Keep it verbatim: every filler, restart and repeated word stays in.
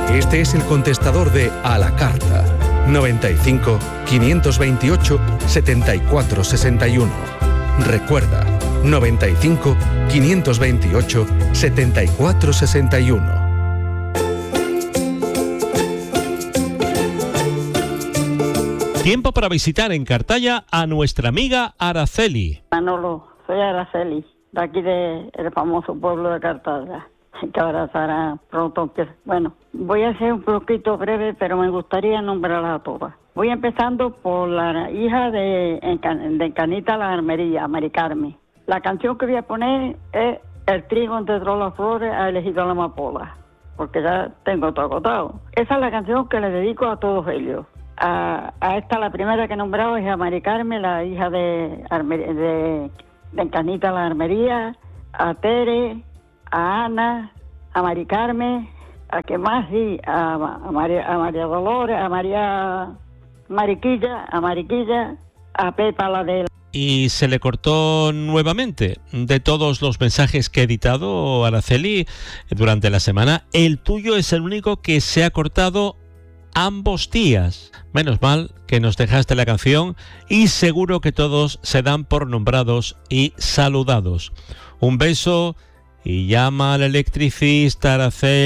Este es el contestador de A la Carta. noventa y cinco, quinientos veintiocho, setenta y cuatro sesenta y uno. Recuerda, noventa y cinco, quinientos veintiocho, setenta y cuatro sesenta y uno. Tiempo para visitar en Cartaya a nuestra amiga Araceli. Manolo, soy Araceli, de aquí del de famoso pueblo de Cartaya, que ahora estará pronto. Que, bueno, voy a ser un poquito breve, pero me gustaría nombrarlas a todas. Voy empezando por la hija de, de Encanita la Armería, Mari Carmen. La canción que voy a poner es El trigo entre todas las flores ha elegido la amapola, porque ya tengo todo agotado. Esa es la canción que le dedico a todos ellos. A, a esta, la primera que he nombrado, es a Mari Carmen, la hija de, Armer, de, de Encanita la Armería, a Tere, a Ana, a Mari Carmen, a que más, sí, a, a, María, a María Dolores, a María Mariquilla, a Mariquilla, a Pepa la de la... Y se le cortó nuevamente. De todos los mensajes que he editado, Araceli, durante la semana, el tuyo es el único que se ha cortado ambos días. Menos mal que nos dejaste la canción y seguro que todos se dan por nombrados y saludados. Un beso y llama al electricista, Araceli.